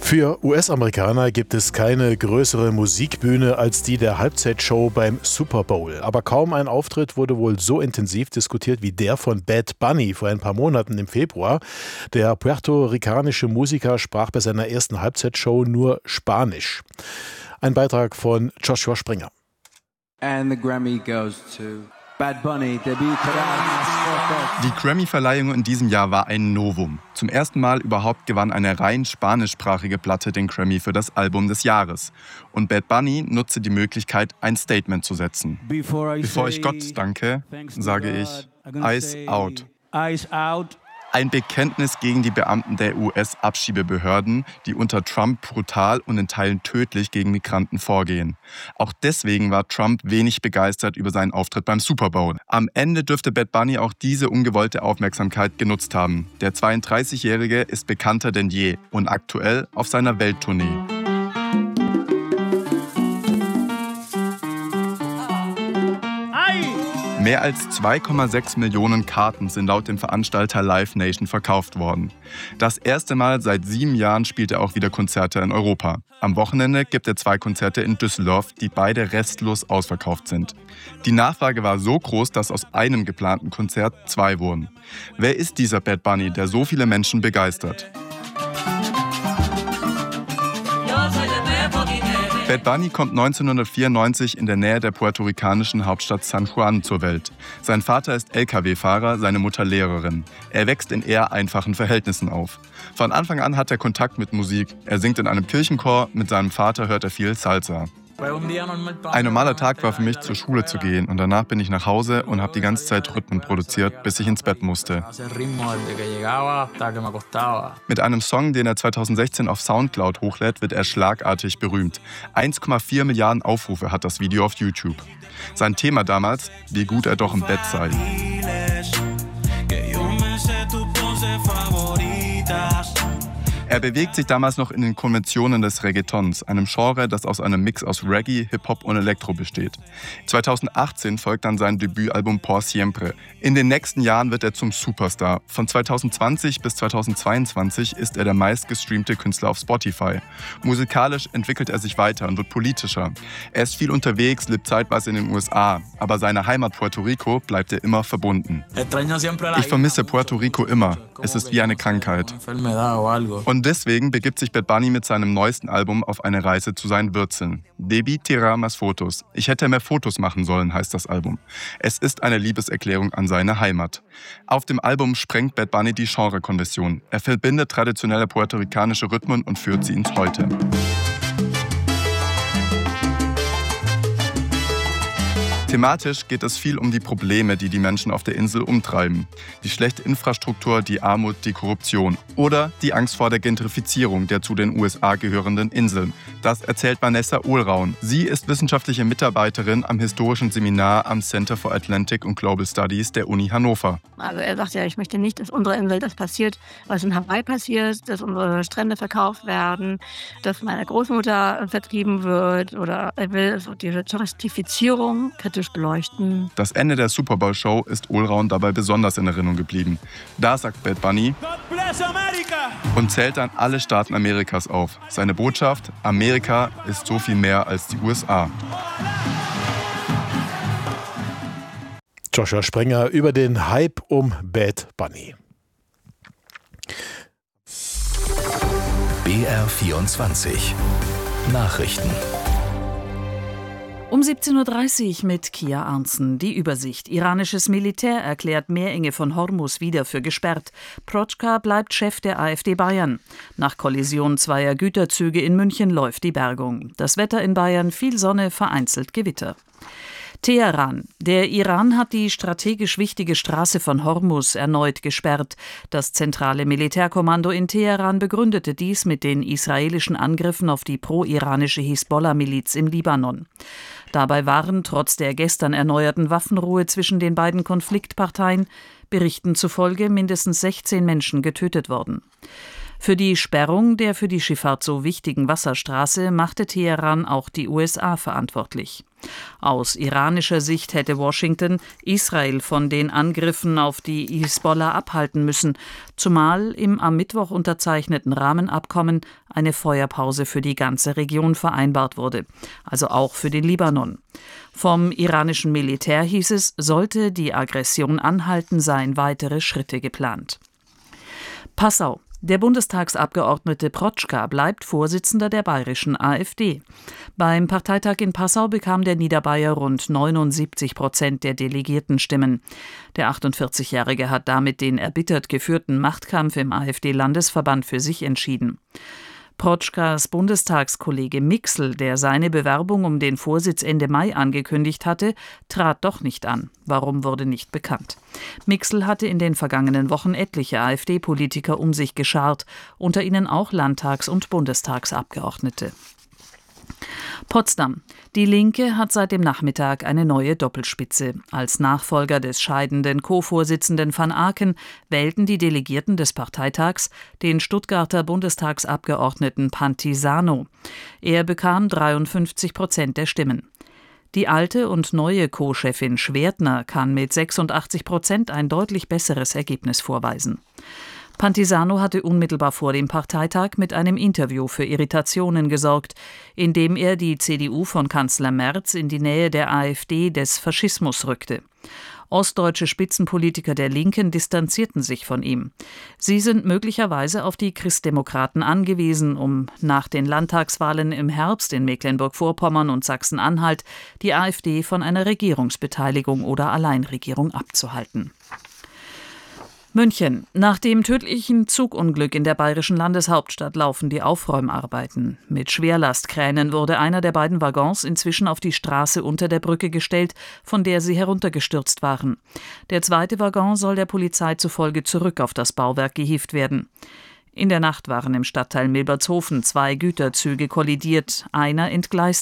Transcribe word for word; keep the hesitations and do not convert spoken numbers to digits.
Für U S-Amerikaner gibt es keine größere Musikbühne als die der Halbzeitshow beim Super Bowl. Aber kaum ein Auftritt wurde wohl so intensiv diskutiert wie der von Bad Bunny vor ein paar Monaten im Februar. Der puerto-ricanische Musiker sprach bei seiner ersten Halbzeitshow nur Spanisch. Ein Beitrag von Joshua Springer. And the Grammy goes to Bad Bunny. Die Grammy-Verleihung in diesem Jahr war ein Novum. Zum ersten Mal überhaupt gewann eine rein spanischsprachige Platte den Grammy für das Album des Jahres. Und Bad Bunny nutzte die Möglichkeit, ein Statement zu setzen. Bevor ich Gott danke, sage ich Eyes Out. Eyes Out. Ein Bekenntnis gegen die Beamten der U S-Abschiebebehörden, die unter Trump brutal und in Teilen tödlich gegen Migranten vorgehen. Auch deswegen war Trump wenig begeistert über seinen Auftritt beim Super Bowl. Am Ende dürfte Bad Bunny auch diese ungewollte Aufmerksamkeit genutzt haben. Der zweiunddreißigjährige ist bekannter denn je und aktuell auf seiner Welttournee. Mehr als zwei Komma sechs Millionen Karten sind laut dem Veranstalter Live Nation verkauft worden. Das erste Mal seit sieben Jahren spielt er auch wieder Konzerte in Europa. Am Wochenende gibt er zwei Konzerte in Düsseldorf, die beide restlos ausverkauft sind. Die Nachfrage war so groß, dass aus einem geplanten Konzert zwei wurden. Wer ist dieser Bad Bunny, der so viele Menschen begeistert? Bad Bunny kommt neunzehnhundertvierundneunzig in der Nähe der puerto-ricanischen Hauptstadt San Juan zur Welt. Sein Vater ist L K W-Fahrer, seine Mutter Lehrerin. Er wächst in eher einfachen Verhältnissen auf. Von Anfang an hat er Kontakt mit Musik. Er singt in einem Kirchenchor, mit seinem Vater hört er viel Salsa. Ein normaler Tag war für mich, zur Schule zu gehen und danach bin ich nach Hause und habe die ganze Zeit Rhythmen produziert, bis ich ins Bett musste. Mit einem Song, den er zweitausendsechzehn auf Soundcloud hochlädt, wird er schlagartig berühmt. eins Komma vier Milliarden Aufrufe hat das Video auf YouTube. Sein Thema damals, wie gut er doch im Bett sei. Er bewegt sich damals noch in den Konventionen des Reggaetons, einem Genre, das aus einem Mix aus Reggae, Hip-Hop und Elektro besteht. zweitausendachtzehn folgt dann sein Debütalbum Por Siempre. In den nächsten Jahren wird er zum Superstar. Von zweitausendzwanzig bis zweitausendzweiundzwanzig ist er der meistgestreamte Künstler auf Spotify. Musikalisch entwickelt er sich weiter und wird politischer. Er ist viel unterwegs, lebt zeitweise in den U S A, aber seiner Heimat Puerto Rico bleibt er immer verbunden. Ich vermisse Puerto Rico immer. Es ist wie eine Krankheit. Und deswegen begibt sich Bad Bunny mit seinem neuesten Album auf eine Reise zu seinen Wurzeln. Debí tirar más fotos. Ich hätte mehr Fotos machen sollen, heißt das Album. Es ist eine Liebeserklärung an seine Heimat. Auf dem Album sprengt Bad Bunny die Genrekonvention. Er verbindet traditionelle puerto-ricanische Rhythmen und führt sie ins Heute. Thematisch geht es viel um die Probleme, die die Menschen auf der Insel umtreiben. Die schlechte Infrastruktur, die Armut, die Korruption oder die Angst vor der Gentrifizierung der zu den U S A gehörenden Inseln. Das erzählt Vanessa Ohlraun. Sie ist wissenschaftliche Mitarbeiterin am historischen Seminar am Center for Atlantic and Global Studies der Uni Hannover. Also er sagt ja, ich möchte nicht, dass unsere Insel das passiert, was in Hawaii passiert, dass unsere Strände verkauft werden, dass meine Großmutter vertrieben wird oder er will also diese Touristifizierung kritisch beleuchten. Das Ende der Super Bowl Show ist Ohlraun dabei besonders in Erinnerung geblieben. Da sagt Bad Bunny und zählt dann alle Staaten Amerikas auf. Seine Botschaft: Amerika ist so viel mehr als die U S A. Joshua Springer über den Hype um Bad Bunny. B R vierundzwanzig Nachrichten. Um siebzehn Uhr dreißig mit Kia Arntzen. Die Übersicht. Iranisches Militär erklärt Meerenge von Hormuz wieder für gesperrt. Protschka bleibt Chef der AfD Bayern. Nach Kollision zweier Güterzüge in München läuft die Bergung. Das Wetter in Bayern: viel Sonne, vereinzelt Gewitter. Teheran. Der Iran hat die strategisch wichtige Straße von Hormuz erneut gesperrt. Das zentrale Militärkommando in Teheran begründete dies mit den israelischen Angriffen auf die pro-iranische Hisbollah-Miliz im Libanon. Dabei waren trotz der gestern erneuerten Waffenruhe zwischen den beiden Konfliktparteien Berichten zufolge mindestens sechzehn Menschen getötet worden. Für die Sperrung der für die Schifffahrt so wichtigen Wasserstraße machte Teheran auch die U S A verantwortlich. Aus iranischer Sicht hätte Washington Israel von den Angriffen auf die Hisbollah abhalten müssen, zumal im am Mittwoch unterzeichneten Rahmenabkommen eine Feuerpause für die ganze Region vereinbart wurde, also auch für den Libanon. Vom iranischen Militär hieß es, sollte die Aggression anhalten, seien weitere Schritte geplant. Passau. Der Bundestagsabgeordnete Protschka bleibt Vorsitzender der bayerischen AfD. Beim Parteitag in Passau bekam der Niederbayer rund neunundsiebzig Prozent der Delegiertenstimmen. Der achtundvierzigjährige hat damit den erbittert geführten Machtkampf im AfD-Landesverband für sich entschieden. Protschkas Bundestagskollege Mixl, der seine Bewerbung um den Vorsitz Ende Mai angekündigt hatte, trat doch nicht an. Warum, wurde nicht bekannt. Mixl hatte in den vergangenen Wochen etliche AfD-Politiker um sich geschart, unter ihnen auch Landtags- und Bundestagsabgeordnete. Potsdam. Die Linke hat seit dem Nachmittag eine neue Doppelspitze. Als Nachfolger des scheidenden Co-Vorsitzenden van Aken wählten die Delegierten des Parteitags den Stuttgarter Bundestagsabgeordneten Pantisano. Er bekam dreiundfünfzig Prozent der Stimmen. Die alte und neue Co-Chefin Schwertner kann mit sechsundachtzig Prozent ein deutlich besseres Ergebnis vorweisen. Pantisano hatte unmittelbar vor dem Parteitag mit einem Interview für Irritationen gesorgt, indem er die C D U von Kanzler Merz in die Nähe der AfD des Faschismus rückte. Ostdeutsche Spitzenpolitiker der Linken distanzierten sich von ihm. Sie sind möglicherweise auf die Christdemokraten angewiesen, um nach den Landtagswahlen im Herbst in Mecklenburg-Vorpommern und Sachsen-Anhalt die AfD von einer Regierungsbeteiligung oder Alleinregierung abzuhalten. München. Nach dem tödlichen Zugunglück in der bayerischen Landeshauptstadt laufen die Aufräumarbeiten. Mit Schwerlastkränen wurde einer der beiden Waggons inzwischen auf die Straße unter der Brücke gestellt, von der sie heruntergestürzt waren. Der zweite Waggon soll der Polizei zufolge zurück auf das Bauwerk gehievt werden. In der Nacht waren im Stadtteil Milbertshofen zwei Güterzüge kollidiert, einer entgleiste.